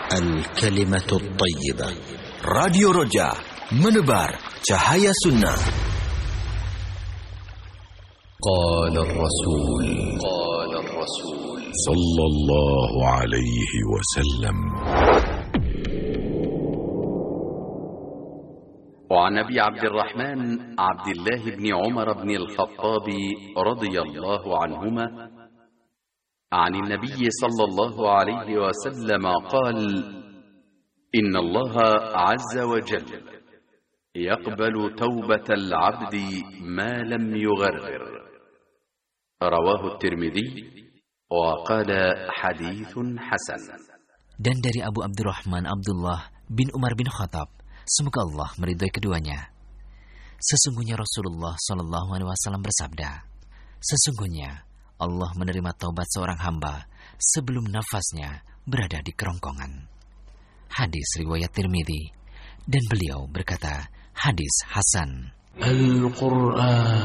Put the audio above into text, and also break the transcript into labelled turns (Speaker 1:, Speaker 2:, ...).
Speaker 1: الكلمة الطيبة. راديو رجاء menebar cahaya sunnah.
Speaker 2: قال الرسول صلى الله عليه وسلم.
Speaker 3: وعن أبي عبد الرحمن عبد الله بن عمر بن الخطاب رضي الله عنهما عن النبي صلى الله عليه وسلم قال: إن الله عز وجل يقبل توبة العبد ما لم يغرغر. رواه الترمذي وقال حديث حسن.
Speaker 4: Dan dari Abu Abdurrahman Abdullah bin Umar bin Khattab, semoga Allah meridhai keduanya. Sesungguhnya Rasulullah SAW bersabda, sesungguhnya Allah menerima taubat seorang hamba sebelum nafasnya berada di kerongkongan. Hadis riwayat Tirmidzi, dan beliau berkata hadis hasan.
Speaker 5: Al-Quran